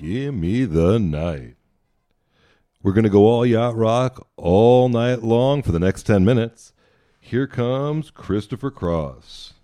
Give me the night. We're going to go all yacht rock all night long for the next 10 minutes. Here comes Christopher Cross.